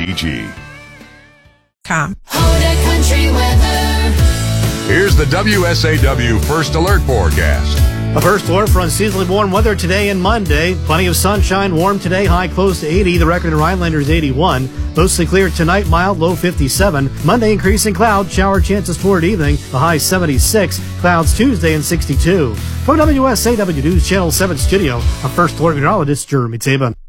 WSAWDG. Country weather. Here's the WSAW First Alert forecast. A first alert for unseasonably warm weather today and Monday. Plenty of sunshine, warm today, high close to 80. The record in Rhinelander is 81. Mostly clear tonight, mild, low 57. Monday, increasing cloud, shower chances toward evening, the high 76. Clouds Tuesday and 62. From WSAW News Channel 7 studio, I'm First Alert meteorologist Jeremy Tabin.